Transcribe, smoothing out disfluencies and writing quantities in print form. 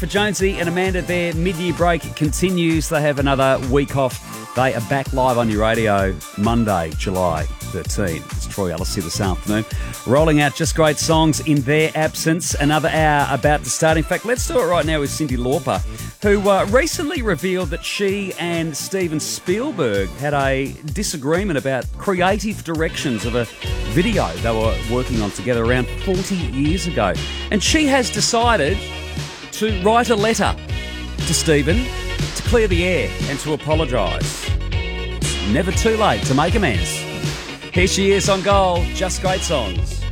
for Jonesy and Amanda. Their mid-year break continues. They have another week off. They are back live on your radio Monday, July 13. It's Troy Ellis here this afternoon, rolling out just great songs in their absence. Another hour about to start. In fact, let's do it right now with Cyndi Lauper, who recently revealed that she and Steven Spielberg had a disagreement about creative directions of a video they were working on together around 40 years ago. And she has decided to write a letter to Steven to clear the air and to apologise. It's never too late to make amends. Here she is on Gold, Just Great Songs.